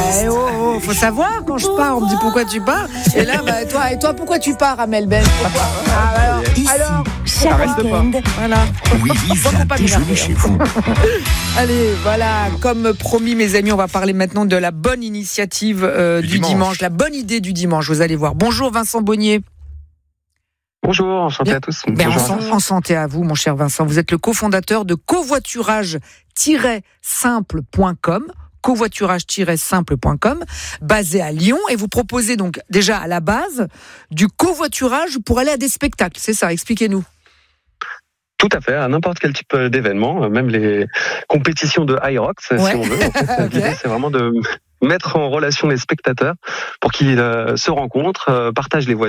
Faut savoir quand je pars, on me dit pourquoi tu pars. Et là, toi, pourquoi tu pars à Melbourne? Alors, chaque week-end. Voilà. Oui, Lisa, déjeuner chez vous. Allez, voilà, comme promis, mes amis, on va parler maintenant de la bonne initiative du dimanche, la bonne idée du dimanche. Vous allez voir. Bonjour Vincent Bonnier. Bonjour, enchanté à tous. En santé à vous, mon cher Vincent. Vous êtes le cofondateur de covoiturage-simple.com. covoiturage-simple.com, basé à Lyon, et vous proposez donc déjà à la base du covoiturage pour aller à des spectacles, c'est ça, expliquez-nous. Tout à fait, à n'importe quel type d'événement, même les compétitions de high rock, si on veut. En fait, l'idée, c'est vraiment de mettre en relation les spectateurs pour qu'ils se rencontrent, partagent les voitures.